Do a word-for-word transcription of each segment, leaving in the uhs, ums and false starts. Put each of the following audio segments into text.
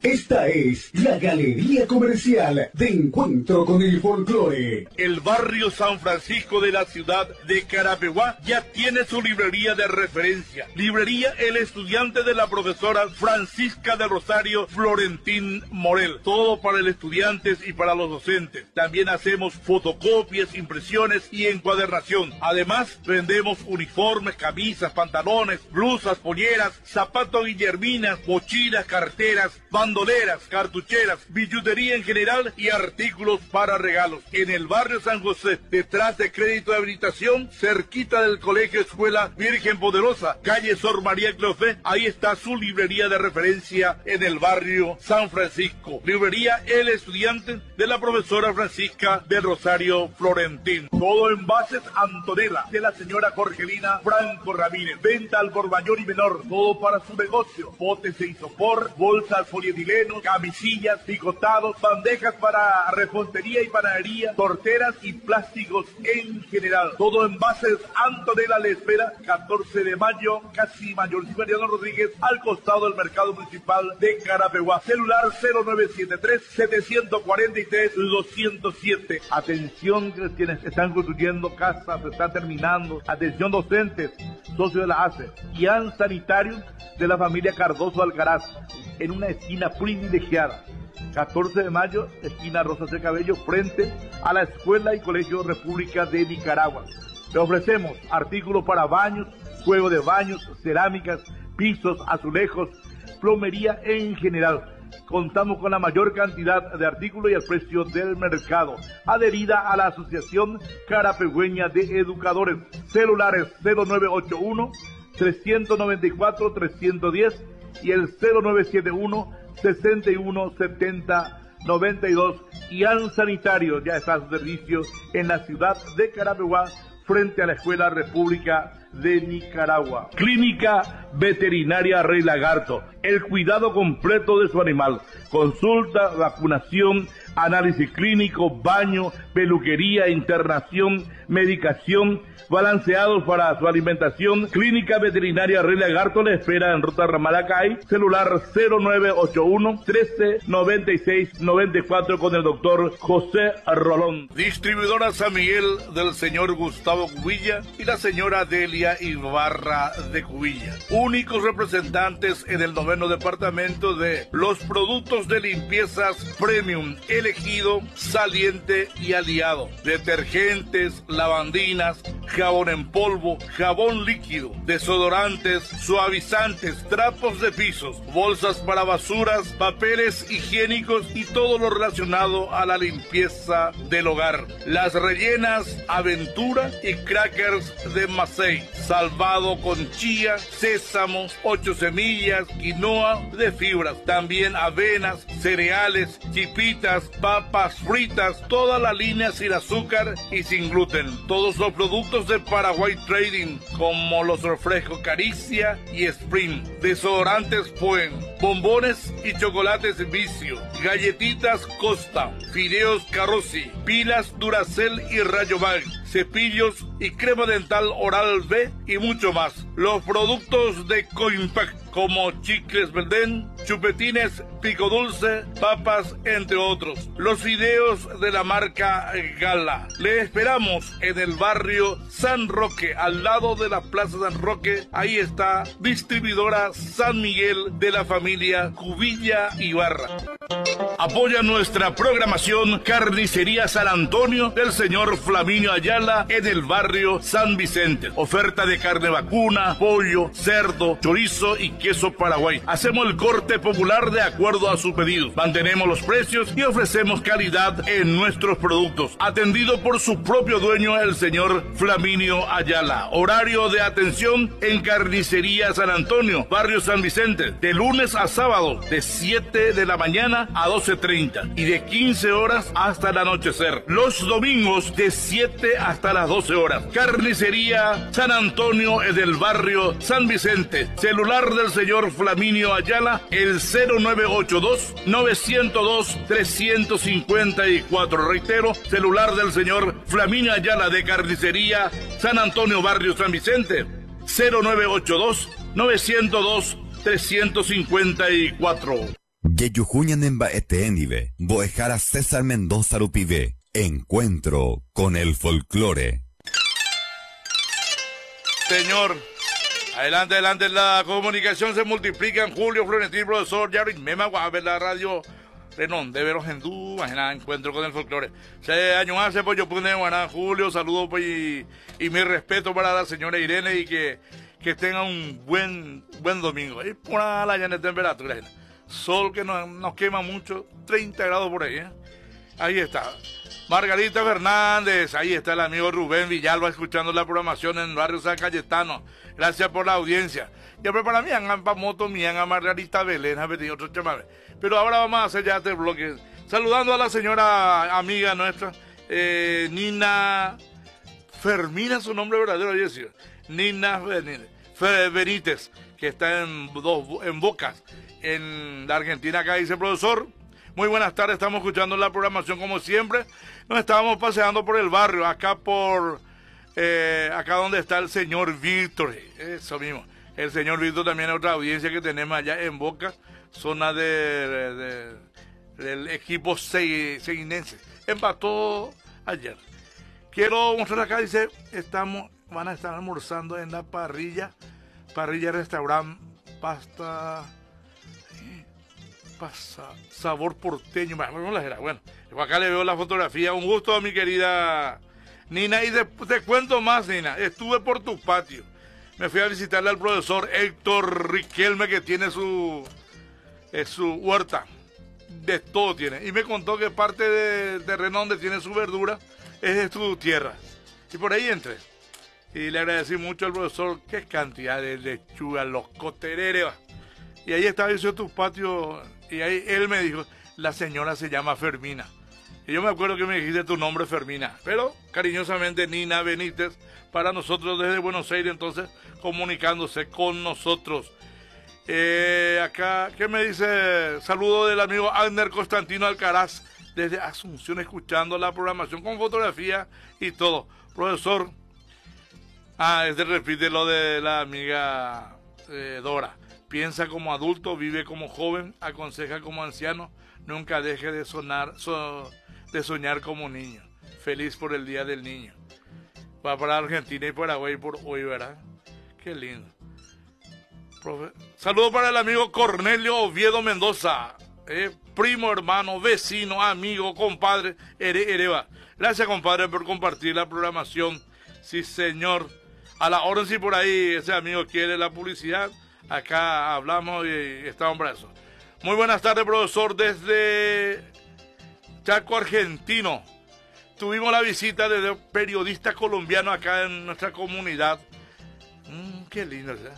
Esta es la Galería Comercial de Encuentro con el Folclore. El barrio San Francisco de la ciudad de Carapeguá ya tiene su librería de referencia. Librería El Estudiante de la profesora Francisca del Rosario Florentín Morel. Todo para el estudiante y para los docentes. También hacemos fotocopias, impresiones y encuadernación. Además, vendemos uniformes, camisas, pantalones, blusas, polleras, zapatos guillerminas, mochilas, carteras, bandoleras, cartucheras, billutería en general y artículos para regalos. En el barrio San José, detrás de Crédito de Habilitación, cerquita del Colegio Escuela Virgen Poderosa, calle Sor María Cleofé, ahí está su librería de referencia en el barrio San Francisco. Librería El Estudiante de la profesora Francisca del Rosario Florentín. Todo envases Antonella de la señora Jorgelina Franco Ramírez. Venta al por mayor y menor. Todo para su negocio. Botes de isopor, bolsas polietilenos, camisillas, picotados, bandejas para repostería y panadería, torteras y plásticos en general. Todo envases Antonella le espera. catorce de mayo, casi Mayor Mariano Rodríguez, al costado del mercado municipal de Carapeguá. Celular cero nueve siete tres, siete cuatro tres, dos cero siete. Atención quienes están construyendo casas, están terminando. Atención docentes, socios de la A C E. Y an sanitarios de la familia Cardoso Alcaraz, en una esquina privilegiada. catorce de mayo, esquina Rosa C. Cabello, frente a la Escuela y Colegio República de Nicaragua. Le ofrecemos artículos para baños, juego de baños, cerámicas, pisos, azulejos, plomería en general. Contamos con la mayor cantidad de artículos y el precio del mercado. Adherida a la Asociación Carapegüeña de Educadores. Celulares cero nueve ocho uno, tres nueve cuatro, tres uno cero y el cero nueve siete uno, seis uno siete cero, nueve dos. Y an Sanitario ya está a su servicio en la ciudad de Carapeguá, frente a la Escuela República de Nicaragua. Clínica Veterinaria Rey Lagarto, el cuidado completo de su animal, consulta, vacunación, análisis clínico, baño, peluquería, internación, medicación, balanceados para su alimentación. Clínica Veterinaria Rey Lagarto le espera en Ruta Ramalacay, celular cero nueve ocho uno, trece, noventa y seis, noventa y cuatro con el doctor José Rolón. Distribuidora San Miguel del señor Gustavo Cubilla y la señora Delia Ibarra de Cubilla. Únicos representantes en el noveno departamento de los productos de limpiezas premium, elegido, saliente y aliado. Detergentes, lavandinas, jabón en polvo, jabón líquido, desodorantes, suavizantes, trapos de pisos, bolsas para basuras, papeles higiénicos y todo lo relacionado a la limpieza del hogar. Las rellenas Aventura y crackers de Macei, salvado con chía, sésamo, ocho semillas, quinoa de fibras, también avenas, cereales, chipitas, papas fritas, toda la línea sin azúcar y sin gluten. Todos los productos de Paraguay Trading, como los refrescos Caricia y Spring, desodorantes Puen, bombones y chocolates Vicio, galletitas Costa, fideos Carrozzi, pilas Duracell y Rayovac, cepillos y crema dental Oral B y mucho más. Los productos de Coimpact, como chicles Belden, chupetines Pico Dulce, papas, entre otros. Los fideos de la marca Gala. Le esperamos en el barrio San Roque, al lado de la Plaza San Roque. Ahí está distribuidora San Miguel de la familia Cubilla Ibarra. Apoya nuestra programación Carnicería San Antonio del señor Flaminio Ayala en el barrio San Vicente. Oferta de carne vacuna, pollo, cerdo, chorizo y queso Paraguay. Hacemos el corte popular de acuerdo a su pedido. Mantenemos los precios y ofrecemos calidad en nuestros productos. Atendido por su propio dueño, el señor Flaminio Ayala. Horario de atención en Carnicería San Antonio, barrio San Vicente, de lunes a sábado, de siete de la mañana a doce treinta y de quince horas hasta el anochecer. Los domingos de siete hasta las doce horas. Carnicería San Antonio en el barrio San Vicente. Celular del señor Flaminio Ayala, el cero nueve ocho dos, nueve cero dos, tres cinco cuatro. Reitero, celular del señor Flaminio Ayala de Carnicería San Antonio, barrio San Vicente, cero nueve ocho dos, nueve cero dos, tres cinco cuatro. Yeyujuñan en Baetenive, Boejara César Mendoza Rupivé. Encuentro con el folclore. Señor, adelante, adelante, la comunicación se multiplica en Julio Florentín, profesor Yarin Mema, Guabe, la radio Renon de Veros Hendú, imagina, encuentro con el folclore. Se año hace, pues yo puse Guaná, Julio, saludos pues, y, y mi respeto para la señora Irene y que, que tenga un buen, buen domingo. Y por la llana de temperatura, sol que nos, nos quema mucho, treinta grados por ahí, ¿eh? Ahí está. Margarita Fernández, ahí está el amigo Rubén Villalba escuchando la programación en el barrio San Cayetano. Gracias por la audiencia. Ya prepara mi anga moto, mi anga Margarita Belén, a ver, otro chamame. Pero ahora vamos a hacer ya este bloque. Saludando a la señora amiga nuestra, eh, Nina Fermina, su nombre verdadero, yo decía. Nina Benítez, que está en, dos, en Bocas, en la Argentina. Acá dice, profesor, muy buenas tardes, estamos escuchando la programación como siempre. Nos estábamos paseando por el barrio, acá por, eh, acá donde está el señor Víctor, eso mismo. El señor Víctor también es otra audiencia que tenemos allá en Boca, zona de, de, de del equipo seinense. Empató ayer. Quiero mostrar acá, dice, estamos, van a estar almorzando en la parrilla, parrilla restaurante, pasta... Pasa, sabor porteño, bueno, acá le veo la fotografía. Un gusto, mi querida Nina, y de, te cuento más, Nina. Estuve por tu patio, me fui a visitarle al profesor Héctor Riquelme, que tiene su eh, su huerta, de todo tiene, y me contó que parte del terreno donde tiene su verdura es de su tierra, y por ahí entré y le agradecí mucho al profesor. Qué cantidad de lechuga, los cotereres, y ahí estaba yo tu patio. Y ahí él me dijo, la señora se llama Fermina. Y yo me acuerdo que me dijiste tu nombre, Fermina. Pero cariñosamente Nina Benítez, para nosotros desde Buenos Aires, entonces comunicándose con nosotros. Eh, acá, ¿qué me dice? Saludo del amigo Agner Constantino Alcaraz, desde Asunción, escuchando la programación con fotografía y todo. Profesor, ah, este repite lo de la amiga eh, Dora. Piensa como adulto, vive como joven, aconseja como anciano, nunca deje de sonar, so, de soñar como niño. Feliz por el Día del Niño. Va para Argentina y Paraguay por hoy, ¿verdad? Qué lindo. Profe... Saludos para el amigo Cornelio Oviedo Mendoza, eh, primo, hermano, vecino, amigo, compadre, Ere, Ereva. Gracias, compadre, por compartir la programación. Sí, señor. A la orden, si por ahí ese amigo quiere la publicidad, acá hablamos y estamos para eso. Muy buenas tardes, profesor, desde Chaco, argentino. Tuvimos la visita de periodistas colombianos acá en nuestra comunidad. Mm, qué lindo, ¿verdad?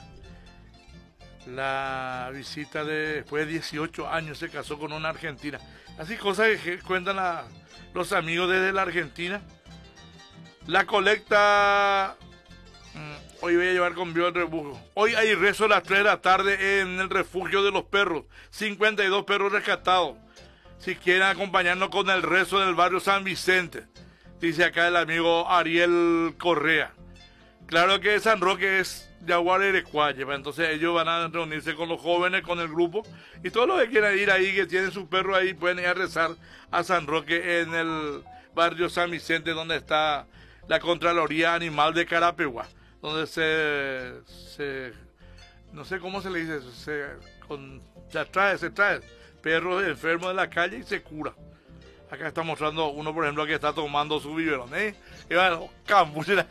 La visita de, después de dieciocho años, se casó con una argentina. Así cosas que cuentan a los amigos desde la Argentina. La colecta... Hoy voy a llevar con Bio el refugio. Hoy hay rezo a las tres de la tarde en el refugio de los perros. cincuenta y dos perros rescatados. Si quieren acompañarnos con el rezo del barrio San Vicente. Dice acá el amigo Ariel Correa. Claro que San Roque es Yaguarerecuaye. Entonces ellos van a reunirse con los jóvenes, con el grupo. Y todos los que quieran ir ahí, que tienen su perro ahí, pueden ir a rezar a San Roque en el barrio San Vicente, donde está la Contraloría Animal de Carapeguá. Donde se, se, no sé cómo se le dice, se, con, se trae, se trae perros enfermos de la calle y se cura. Acá está mostrando uno, por ejemplo, que está tomando su biberón, ¿eh? Y bueno, cambucha.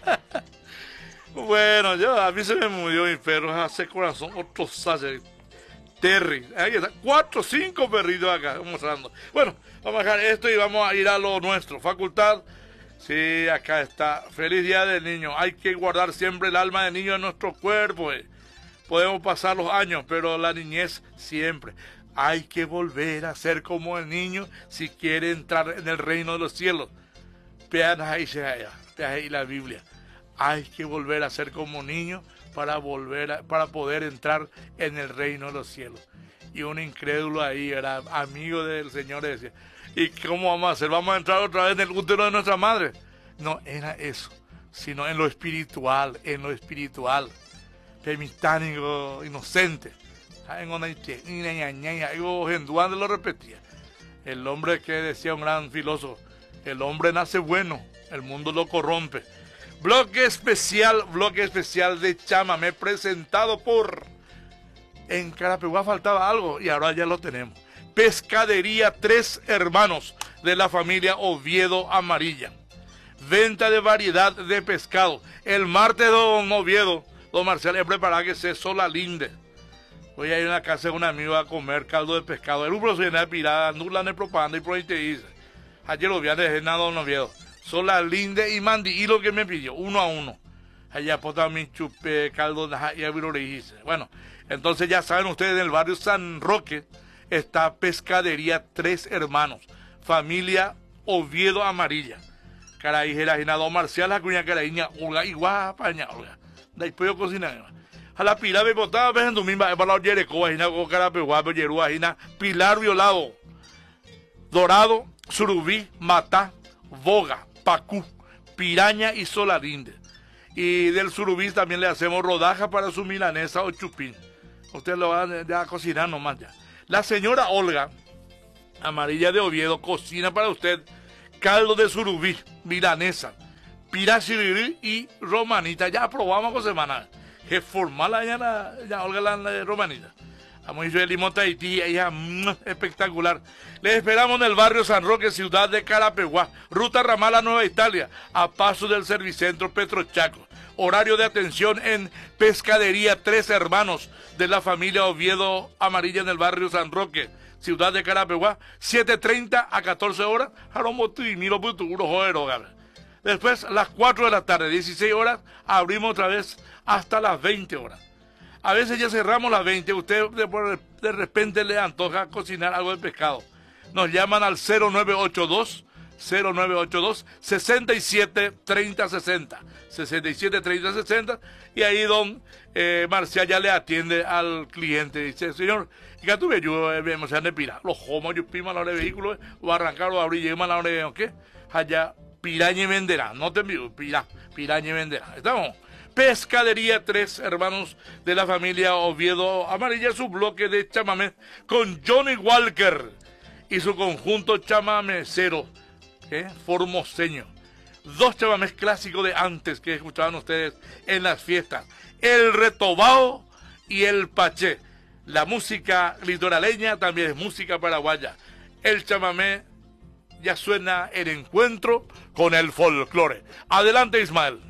Bueno, yo, a mí se me murió mi perro, hace corazón, otro sace, Terry. Ahí está, cuatro, cinco perritos acá mostrando. Bueno, vamos a dejar esto y vamos a ir a lo nuestro. Facultad. Sí, acá está. Feliz Día del Niño. Hay que guardar siempre el alma del niño en nuestro cuerpo. Eh. Podemos pasar los años, pero la niñez siempre. Hay que volver a ser como el niño si quiere entrar en el reino de los cielos. Vean ahí, ahí la Biblia. Hay que volver a ser como niño para volver a, para poder entrar en el reino de los cielos. Y un incrédulo ahí era amigo del Señor, decía, ¿y cómo vamos a hacer? ¿Vamos a entrar otra vez en el útero de nuestra madre? No era eso, sino en lo espiritual, en lo espiritual. Permitánico, inocente. Genduán lo repetía. El hombre que decía un gran filósofo, el hombre nace bueno, el mundo lo corrompe. Bloque especial, bloque especial de chamamé presentado por... En Carapeguá faltaba algo y ahora ya lo tenemos. Pescadería Tres Hermanos de la familia Oviedo Amarilla. Venta de variedad de pescado. El martes, don Oviedo, don Marcial, he preparado que se sola linde. Hoy hay una casa de un amigo a comer caldo de pescado. El ubro se de pirada, nula de propaganda y por ahí te dice. Ayer lo vi a de don Oviedo. Sola linde y mandi. Y lo que me pidió, uno a uno. Allá pota mi chupe, caldo de y abro le dice. Bueno, entonces ya saben ustedes, en el barrio San Roque está Pescadería Tres Hermanos. Familia Oviedo Amarilla. Caray, era don Marcial, la cuña caraíña, Olga, y guapaña, Olga. Después yo cociné. A la pila me botaba, ves en tu misma, para la Yerecoa, Jina, con Carapeguá, Yerúa, Jina, Pilar Violado, Dorado, Surubí, Matá, Boga, Pacú, Piraña y Solarinde. Y del surubí también le hacemos rodaja para su milanesa o chupín. Usted lo va a, a cocinar nomás ya. La señora Olga, Amarilla de Oviedo, cocina para usted caldo de surubí, milanesa, pirachirirí y romanita. Ya probamos con semana. Que formal allá la, ya Olga la, la romanita. Vamos a ir de limón Tahití, ella mmm, espectacular. Les esperamos en el barrio San Roque, ciudad de Carapeguá, ruta ramal a Nueva Italia, a paso del Servicentro Petrochaco. Horario de atención en Pescadería Tres Hermanos de la familia Oviedo Amarilla en el barrio San Roque, ciudad de Carapeguá, siete treinta a catorce horas. Después, las cuatro de la tarde, dieciséis horas, abrimos otra vez hasta las veinte horas. A veces ya cerramos las veinte, usted de, de repente le antoja cocinar algo de pescado. Nos llaman al cero nueve ocho dos, cero nueve ocho dos, sesenta y siete treinta sesenta, sesenta y siete treinta sesenta, y ahí don eh, Marcial ya le atiende al cliente. Dice, señor, ¿qué tuve yo? Vemos a pira. Los homos, yo pima la hora de vehículo, o arrancar o abrir, llega la hora de, ¿qué? Allá, piraña y venderá, no te envío, pira, piraña y venderá. ¿Estamos? Pescadería Tres Hermanos de la familia Oviedo Amarilla, su bloque de chamamé con Johnny Walker y su conjunto chamamecero, ¿eh? Formoseño. Dos chamamés clásicos de antes que escuchaban ustedes en las fiestas, el retobao y el paché. La música litoraleña también es música paraguaya. El chamamé ya suena el encuentro con el folclore. Adelante, Ismael.